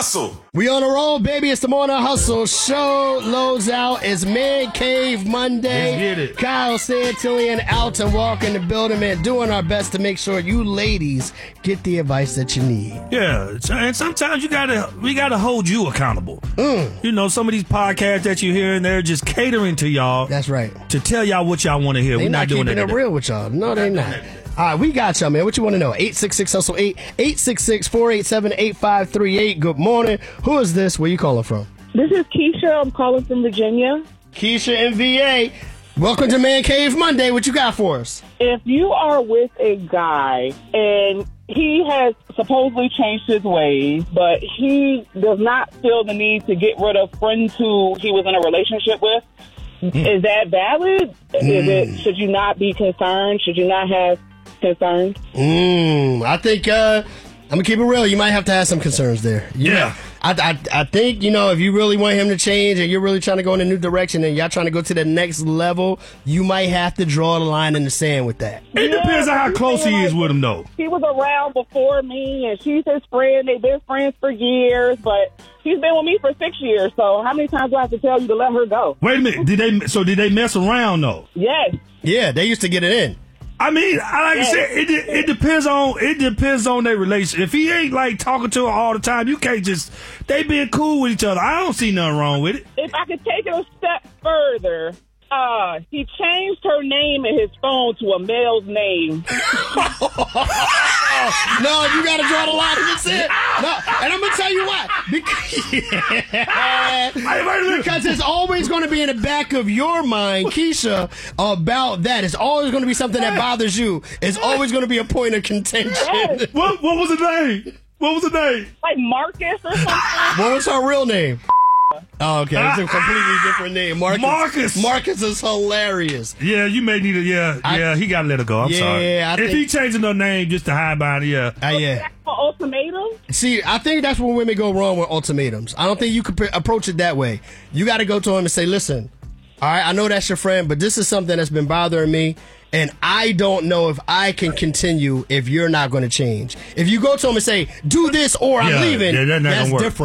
Hustle. We on a roll, baby. It's the Morning Hustle. Show loads out. It's Man Cave Monday. Let's get it. Kyle Santillan out to walk in the building, man. Doing our best to make sure you ladies get the advice that you need. Yeah, and sometimes we gotta hold you accountable. You know, some of these podcasts that you hear, and they're just catering to y'all. That's right. To tell y'all what y'all want to hear. They We're not doing keeping that. it real with y'all. No, they not. All right, we got y'all, man. What you want to know? 866-HUSTLE-8, 866-487-8538. Good morning. Who is this? Where you calling from? This is Keisha. I'm calling from Virginia. Keisha in VA. Welcome to Man Cave Monday. What you got for us? If you are with a guy and he has supposedly changed his ways, but he does not feel the need to get rid of friends who he was in a relationship with, is that valid? Should you not be concerned? Should you not have concerns? I think I'm gonna keep it real. You might have to have some concerns there. Yeah. I think, you know, if you really want him to change and you're really trying to go in a new direction and y'all trying to go to the next level, you might have to draw the line in the sand with that. It depends on how close he is with him, though. He was around before me, and she's his friend. They've been friends for years, but he's been with me for 6 years. So how many times do I have to tell you to let her go? Wait a minute. Did they mess around, though? Yes. Yeah, they used to get it in. I mean, like I said, it depends on their relationship. If he ain't like talking to her all the time, you can't just they being cool with each other. I don't see nothing wrong with it. If I could take it a step further, he changed her name in his phone to a male's name. No, you got to draw the line in the sand. No, and I'm gonna tell you why. Because it's always going to be in the back of your mind, Keisha, about that. It's always going to be something that bothers you. It's always going to be a point of contention. Yes. What was the name? What was the name? Like Marcus or something. What was her real name? Oh, okay. It's a completely different name. Marcus is hilarious. Yeah, you may need to. Yeah, he got to let her go. I'm sorry. If he changing her name just to hide behind it, yeah. Yeah. Ultimatum? See, I think that's where women go wrong with ultimatums. I don't think you could approach it that way. You got to go to him and say, listen, all right, I know that's your friend, but this is something that's been bothering me, and I don't know if I can continue if you're not going to change. If you go to him and say, do this or I'm leaving, that's different.